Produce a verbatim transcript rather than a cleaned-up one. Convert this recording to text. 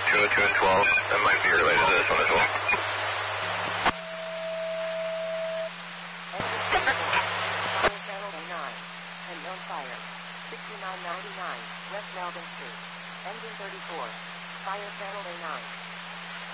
two oh two and twelve. That might be related to this one as well. Fire channel A nine. Unknown fire. sixty-nine ninety-nine, West Melbourne Street. Engine thirty-four. Fire channel A nine.